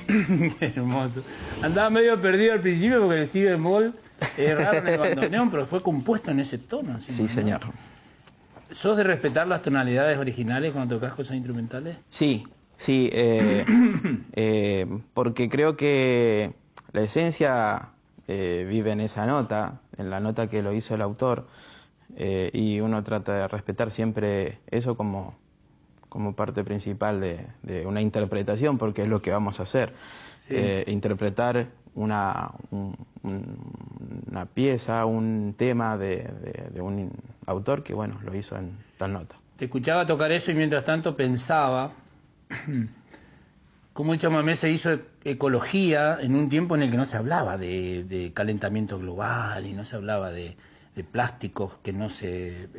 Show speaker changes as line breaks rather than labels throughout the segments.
Qué hermoso. Andaba medio perdido al principio porque el si bemol es raro en el bandoneón, pero fue compuesto en ese tono.
Sí, ¿no? Señor.
¿Sos de respetar las tonalidades originales cuando tocas cosas instrumentales?
Sí, sí, porque creo que la esencia vive en esa nota, en la nota que lo hizo el autor, y uno trata de respetar siempre eso como parte principal de una interpretación, porque es lo que vamos a hacer. Sí. Interpretar una pieza, un tema de un autor que, bueno, lo hizo en tal nota.
Te escuchaba tocar eso y mientras tanto pensaba cómo el chamamé se hizo ecología en un tiempo en el que no se hablaba de calentamiento global y no se hablaba de plásticos que no se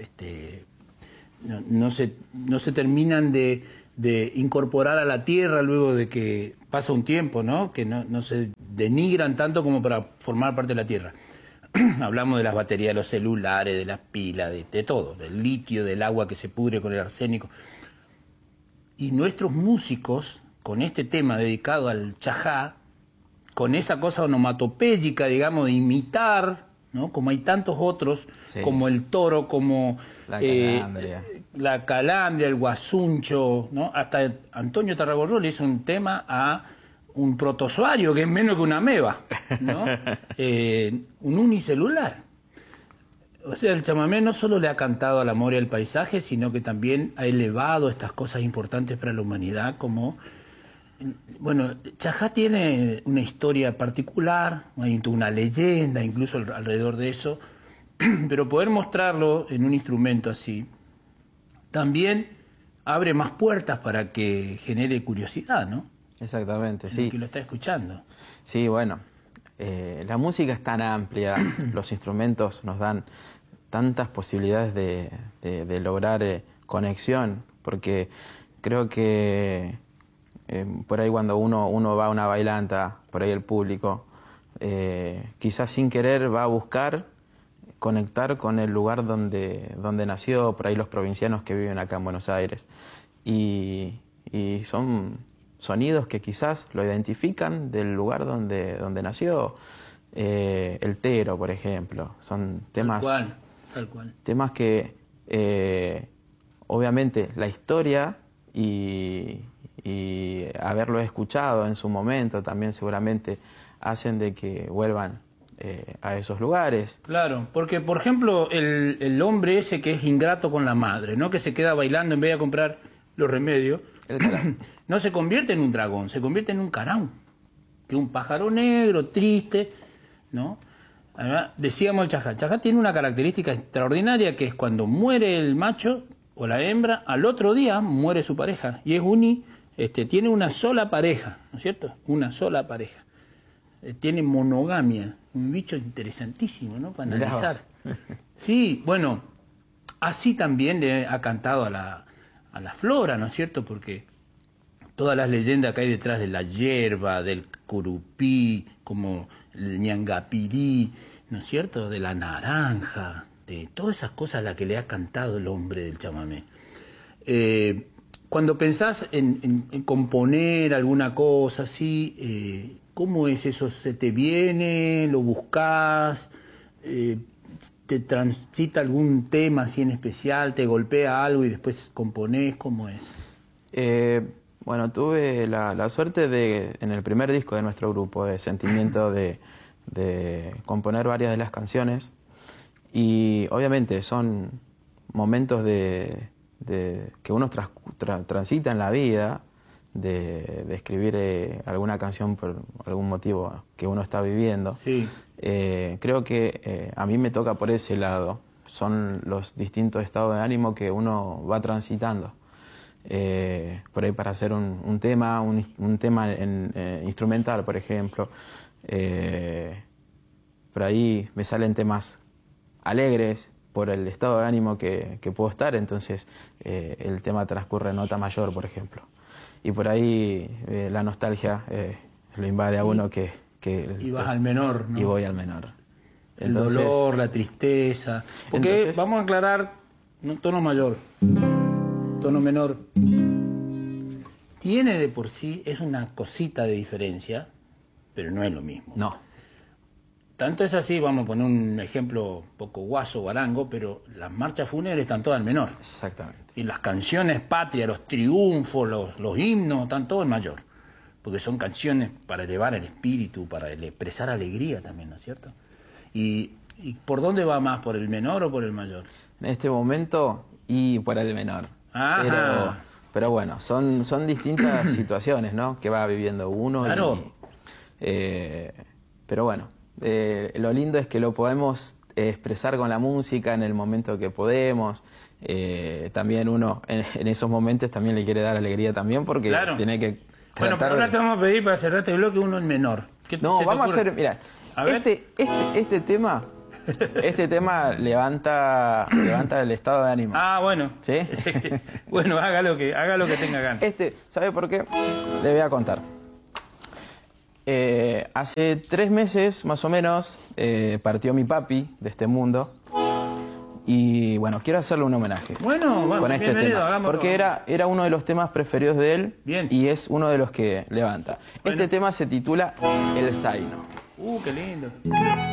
terminan de incorporar a la tierra luego de que pasa un tiempo, ¿no? Que no se denigran tanto como para formar parte de la tierra. Hablamos de las baterías de los celulares, de las pilas, de todo, del litio, del agua que se pudre con el arsénico. Y nuestros músicos, con este tema dedicado al chajá, con esa cosa onomatopéyica, digamos, de imitar, ¿no? Como hay tantos otros, sí, como el toro, como la calandria, el guasuncho, ¿no? Hasta Antonio Tarragorro le hizo un tema a un protozoario que es menos que una ameba, ¿no? Un unicelular. O sea, el chamamé no solo le ha cantado al amor y al paisaje, sino que también ha elevado estas cosas importantes para la humanidad como... Bueno, chajá tiene una historia particular, hay una leyenda incluso alrededor de eso, pero poder mostrarlo en un instrumento así también abre más puertas para que genere curiosidad, ¿no?
Exactamente, sí.
El que lo está escuchando.
Sí, bueno, la música es tan amplia, los instrumentos nos dan tantas posibilidades de lograr conexión, porque creo que por ahí cuando uno va a una bailanta, por ahí el público, quizás sin querer va a buscar conectar con el lugar donde nació, por ahí los provincianos que viven acá en Buenos Aires. Y son sonidos que quizás lo identifican del lugar donde nació. El tero, por ejemplo, son temas...
Tal cual.
Temas que obviamente la historia y haberlo escuchado en su momento también seguramente hacen de que vuelvan a esos lugares.
Claro, porque por ejemplo el hombre ese que es ingrato con la madre, ¿no? Que se queda bailando en vez de comprar los remedios, no se convierte en un dragón, se convierte en un carán, que es un pájaro negro, triste, ¿no? Además, decíamos el chajá. El chajá tiene una característica extraordinaria que es cuando muere el macho o la hembra, al otro día muere su pareja. Y es tiene una sola pareja, ¿no es cierto? Una sola pareja. Tiene monogamia, un bicho interesantísimo, ¿no? Para analizar. Sí, bueno, así también le ha cantado a la flora, ¿no es cierto? Porque todas las leyendas que hay detrás de la hierba, del curupí, como el ñangapirí, ¿no es cierto?, de la naranja, de todas esas cosas a las que le ha cantado el hombre del chamamé. Cuando pensás en componer alguna cosa así, ¿cómo es eso? ¿Se te viene? ¿Lo buscás? ¿Te transita algún tema así en especial? ¿Te golpea algo y después componés? ¿Cómo es?
Bueno, tuve la suerte en el primer disco de nuestro grupo, de Sentimiento, de componer varias de las canciones. Y obviamente son momentos que uno transita en la vida, de escribir alguna canción por algún motivo que uno está viviendo.
Sí.
Creo que a mí me toca por ese lado. Son los distintos estados de ánimo que uno va transitando. Por ahí para hacer un tema instrumental, por ejemplo. Por ahí me salen temas alegres por el estado de ánimo que puedo estar, entonces el tema transcurre en nota mayor, por ejemplo. Y por ahí la nostalgia lo invade a uno
y vas al menor, ¿no?
Y voy al menor.
Entonces, el dolor, la tristeza. Porque vamos a aclarar, tono mayor, tono menor. tiene de por sí, es una cosita de diferencia, pero no es lo mismo.
No.
Tanto es así, vamos a poner un ejemplo un poco guaso, guarango, pero las marchas fúnebres están todas en menor.
Exactamente.
Y las canciones patrias, los triunfos, los himnos, están todos en mayor. Porque son canciones para elevar el espíritu, para expresar alegría también, ¿no es cierto? ¿Y por dónde va más? ¿Por el menor o por el mayor?
En este momento, y por el menor.
Ajá.
Pero bueno, son distintas situaciones, ¿no? Que va viviendo uno.
Claro.
Pero bueno, lo lindo es que lo podemos expresar con la música en el momento que podemos. También uno en esos momentos también le quiere dar alegría también porque
Claro.
tiene que
Bueno, pero ahora te vamos a pedir para cerrar este bloque uno en menor.
No, vamos a hacer, mira,
A ver.
este tema levanta el estado de ánimo.
Ah, bueno.
¿Sí?
Bueno, haga lo que tenga ganas.
¿Sabe por qué? Le voy a contar. Hace 3 meses, más o menos, partió mi papi de este mundo. Y bueno, quiero hacerle un homenaje.
Bueno,
con este tema.
hagámoslo.
Porque era uno de los temas preferidos de él.
Bien.
Y es uno de los que levanta.
Bueno.
Este tema se titula El Zaino.
Qué lindo.